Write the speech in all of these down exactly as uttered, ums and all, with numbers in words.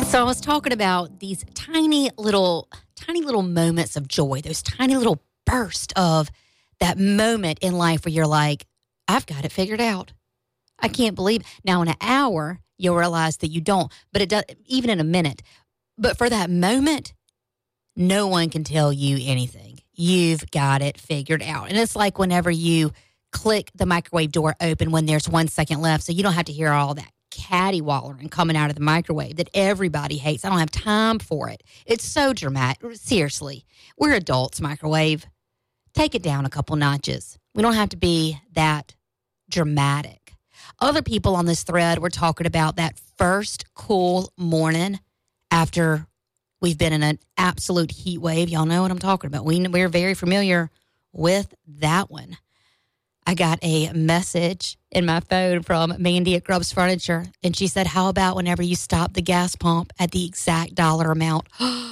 So I was talking about these tiny little, tiny little moments of joy, those tiny little bursts of that moment in life where you're like, I've got it figured out. I can't believe. Now, in an hour, you'll realize that you don't, but it does, even in a minute. But for that moment, no one can tell you anything. You've got it figured out. And it's like whenever you click the microwave door open when there's one second left, so you don't have to hear all that cattywaller and coming out of the microwave that everybody hates. I don't have time for it. It's so dramatic. Seriously, we're adults, microwave. Take it down a couple notches. We don't have to be that dramatic. Other people on this thread were talking about that first cool morning after we've been in an absolute heat wave. Y'all know what I'm talking about. We, we're very familiar with that one. I got a message in my phone from Mandy at Grubbs Furniture, and she said, how about whenever you stop the gas pump at the exact dollar amount?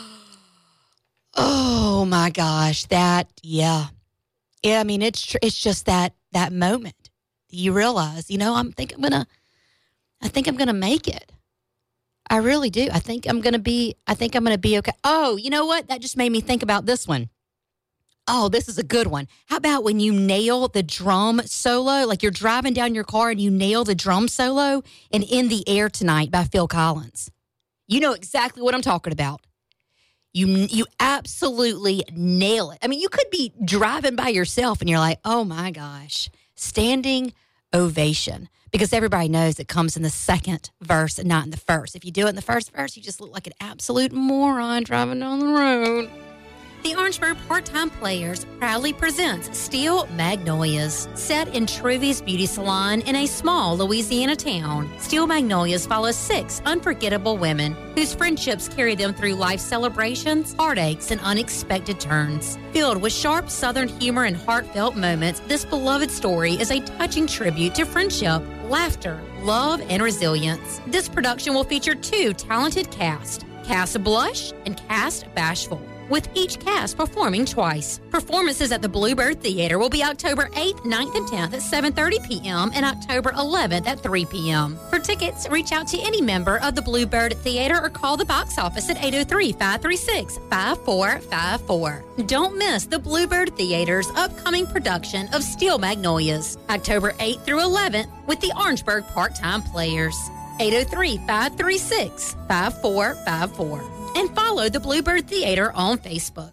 Oh, my gosh. That, yeah. Yeah, I mean, it's it's just that that moment. You realize, you know, I'm think I'm going to, I think I'm going to make it. I really do. I think I'm going to be, I think I'm going to be okay. Oh, you know what? That just made me think about this one. Oh, this is a good one. How about when you nail the drum solo? Like you're driving down your car and you nail the drum solo in In the Air Tonight by Phil Collins. You know exactly what I'm talking about. You you absolutely nail it. I mean, you could be driving by yourself and you're like, oh my gosh, standing ovation. Because everybody knows it comes in the second verse and not in the first. If you do it in the first verse, you just look like an absolute moron driving down the road. The Orangeburg Part-Time Players proudly presents Steel Magnolias. Set in Truvy's Beauty Salon in a small Louisiana town, Steel Magnolias follows six unforgettable women whose friendships carry them through life celebrations, heartaches, and unexpected turns. Filled with sharp Southern humor and heartfelt moments, this beloved story is a touching tribute to friendship, laughter, love, and resilience. This production will feature two talented cast, Cast Blush and Cast Bashful, with each cast performing twice. Performances at the Bluebird Theater will be October eighth, ninth, and tenth at seven thirty p.m. and October eleventh at three p.m. For tickets, reach out to any member of the Bluebird Theater or call the box office at eight oh three, five three six, five four five four. Don't miss the Bluebird Theater's upcoming production of Steel Magnolias, October eighth through eleventh with the Orangeburg Part-Time Players. eight oh three, five three six, five four five four. And follow the Bluebird Theater on Facebook.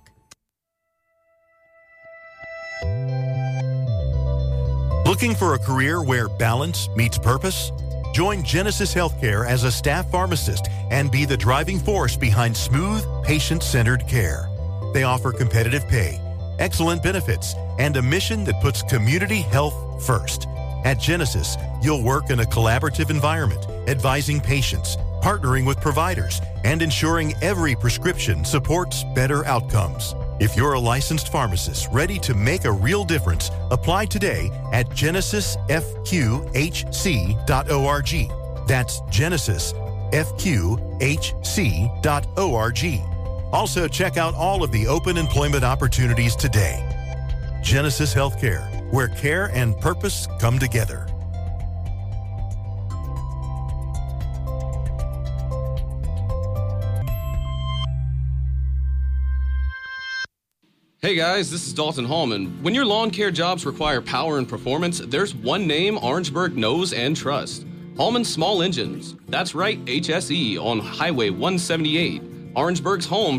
Looking for a career where balance meets purpose? Join Genesis Healthcare as a staff pharmacist and be the driving force behind smooth, patient-centered care. They offer competitive pay, excellent benefits, and a mission that puts community health first. At Genesis, you'll work in a collaborative environment, advising patients, partnering with providers, and ensuring every prescription supports better outcomes. If you're a licensed pharmacist ready to make a real difference, apply today at genesis f q h c dot org. That's genesis f q h c dot org. Also, check out all of the open employment opportunities today. Genesis Healthcare, where care and purpose come together. Hey guys, this is Dalton Hallman. When your lawn care jobs require power and performance, there's one name Orangeburg knows and trusts. Hallman Small Engines. That's right, H S E on Highway one seventy-eight. Orangeburg's home